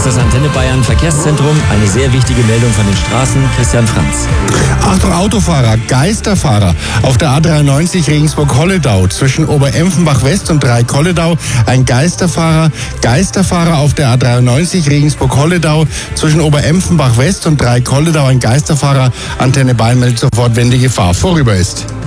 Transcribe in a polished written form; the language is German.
ist das Antenne Bayern Verkehrszentrum. Eine sehr wichtige Meldung von den Straßen. Christian Franz. Achtung Autofahrer, Geisterfahrer. Auf der A93 Regensburg-Holledau zwischen Oberempfenbach-West und Dreieck-Holledau ein Geisterfahrer auf der A93 Regensburg-Holledau zwischen Oberempfenbach-West und Dreieck-Holledau ein Geisterfahrer. Antenne Bayern meldet sofort, wenn die Gefahr vorüber ist.